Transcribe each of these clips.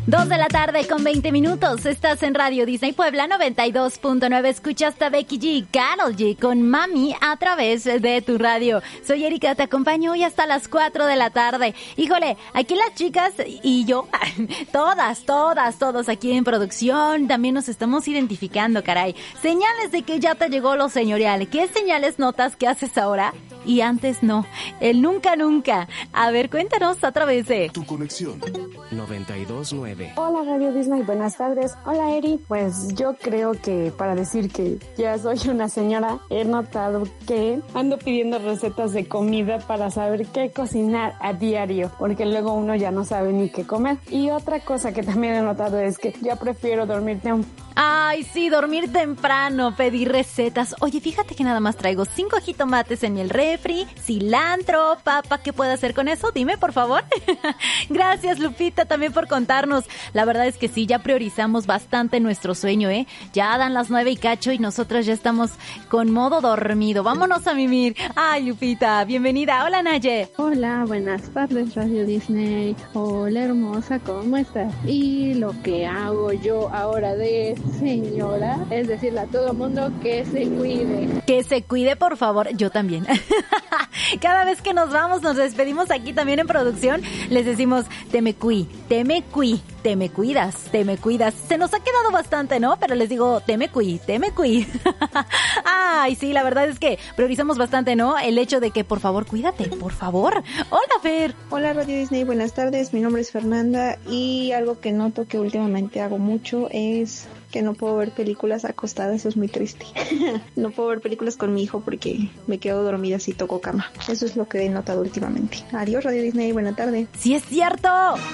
2 de la tarde con 20 minutos. Estás en Radio Disney Puebla 92.9. Escuchaste a Becky G y Karol G con Mami a través de tu radio. Soy Erika, te acompaño hoy hasta las 4 de la tarde. Híjole, aquí las chicas y yo, todos aquí en producción, también nos estamos identificando, caray. Señales de que ya te llegó lo señorial. ¿Qué señales notas que haces ahora y antes no? El nunca. A ver, cuéntanos a través de Tu Conexión 92.9. Hola Radio Disney, buenas tardes. Hola Eri, pues yo creo que para decir que ya soy una señora, he notado que ando pidiendo recetas de comida para saber qué cocinar a diario, porque luego uno ya no sabe ni qué comer. Y otra cosa que también he notado es que ya prefiero dormir Ay, sí, dormir temprano, pedir recetas. Oye, fíjate que nada más traigo 5 jitomates en el refri, cilantro, papa. ¿Qué puedo hacer con eso? Dime, por favor. Gracias, Lupita, también por contarnos. La verdad es que sí, ya priorizamos bastante nuestro sueño, ¿eh? Ya dan las 9 y cacho y nosotras ya estamos con modo dormido. Vámonos a mimir. Ay, Lupita, bienvenida. Hola, Naye. Hola, buenas tardes, Radio Disney. Hola, hermosa, ¿cómo estás? Y lo que hago yo ahora de señora es decirle a todo mundo que se cuide. Que se cuide, por favor. Yo también. Cada vez que nos vamos, nos despedimos aquí también en producción, les decimos, te me cuidas. Se nos ha quedado bastante, ¿no? Pero les digo, te me cuí. Ay, sí, la verdad es que priorizamos bastante, ¿no? El hecho de que, por favor, cuídate, por favor. Hola, Fer. Hola, Radio Disney, buenas tardes. Mi nombre es Fernanda y algo que noto que últimamente hago mucho es que no puedo ver películas acostada, eso es muy triste. No puedo ver películas con mi hijo porque me quedo dormida si toco cama. Eso es lo que he notado últimamente. Adiós, Radio Disney, buena tarde. ¡Sí es cierto!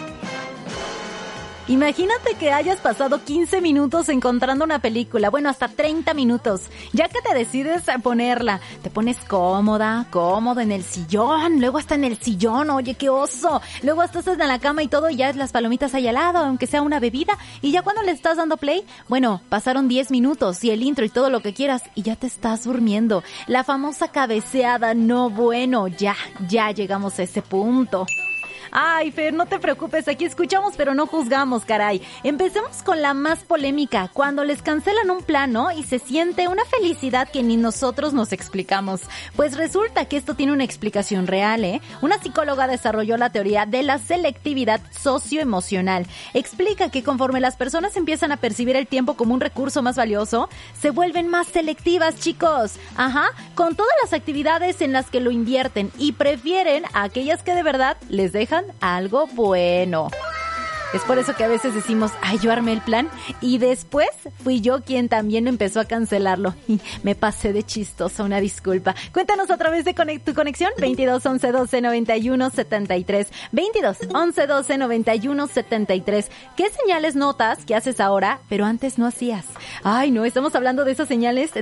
Imagínate que hayas pasado 15 minutos encontrando una película, bueno, hasta 30 minutos. Ya que te decides a ponerla, te pones cómodo en el sillón, luego hasta en el sillón, oye, qué oso. Luego estás en la cama y todo, y ya las palomitas ahí al lado, aunque sea una bebida, y ya cuando le estás dando play, bueno, pasaron 10 minutos y el intro y todo lo que quieras, y ya te estás durmiendo. La famosa cabeceada, no, bueno, ya llegamos a ese punto. Ay, Fer, no te preocupes, aquí escuchamos pero no juzgamos, caray. Empecemos con la más polémica, cuando les cancelan un plan, ¿no? Y se siente una felicidad que ni nosotros nos explicamos. Pues resulta que esto tiene una explicación real, ¿eh? Una psicóloga desarrolló la teoría de la selectividad socioemocional. Explica que conforme las personas empiezan a percibir el tiempo como un recurso más valioso, se vuelven más selectivas, chicos. Ajá, con todas las actividades en las que lo invierten y prefieren a aquellas que de verdad les dejan algo bueno. Es por eso que a veces decimos, ay, yo armé el plan y después fui yo quien también empezó a cancelarlo. Y me pasé de chistosa, una disculpa. Cuéntanos a través de tu conexión 22 11 12 91 73. 22 11 12 91 73. ¿Qué señales notas que haces ahora, pero antes no hacías? Ay, no, estamos hablando de esas señales